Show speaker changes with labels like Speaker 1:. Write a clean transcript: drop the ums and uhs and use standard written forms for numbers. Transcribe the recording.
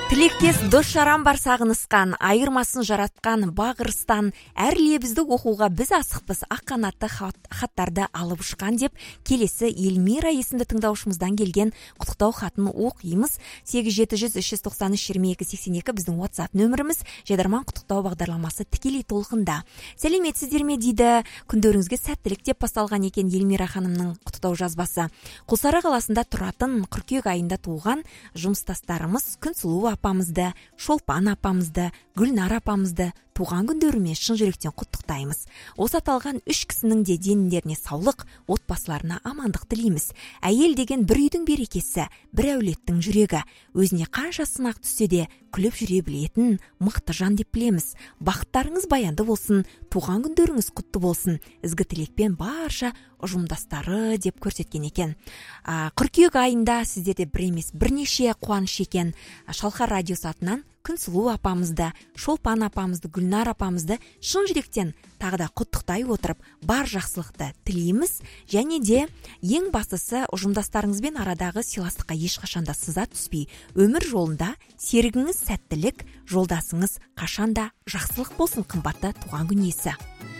Speaker 1: Тилектес дос жаран бар сағынысқан, айырмасын жаратқан бағырыстан, әр лебізді оқуға біз асықпыз, ақ қанатты хаттарды алып ұшқан деп, келесі Эльмира есімді тыңдаушымыздан келген құттықтау хатын оқимыз. 8700-393-2282 біздің WhatsApp нөміріміз, Жайдарман құттықтау бағдарламасы тікелей толқында. Сәлеметсіздер ме дейді, күндеріңізге сәттілік деп басталған екен Эльмира ханымның құттықтау жазбасы. Құлсары қаласында тұратын қыркүйек айында туған жұмыстастарымыз Күнсұлу апамызды, Шолпан апамызды, Гүлнар апамызды туған күндерімен шын жүректен құттықтаймыз. Осы аталған 3 кісінің де деніндеріне саулық, отбасыларына амандық тілейміз. Әйел деген бір үйдің берекесі, бір әулеттің жүрегі. Өзіне қанша сынақ түссе де күліп жүре білетін мықты жан деп білеміз. Бақыттарыңыз баянды болсын, туған күндеріңіз құтты болсын. Ізгі тілекпен барша ұжымдастары деп көрсеткен екен. Қыркүйек айында сіздерде бір емес бірнеше қуаныш екен. Шалқар радиосы атынан Күнсұлу апамызды, Шолпан апамызды, Гүлнар апамызды шын жүректен тағы да құттықтай отырып, бар жақсылықты тілейміз. Және де ең бастысы ұжымдастарыңызбен арадағы сыйластыққа ешқашанда сызат түспей, өмір жолында серігіңіз сәттілік, жолдасыңыз қашанда жақсылық болсын, қымбатты туған күн иесі.